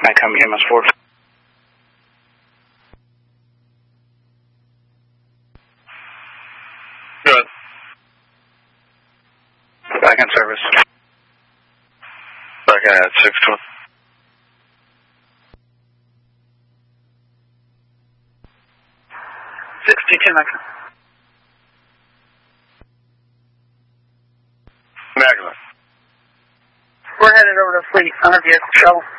I come MS 4. Good. Back in service. Back at 612. Magna. We're headed over to Fleet on a vehicle shuttle.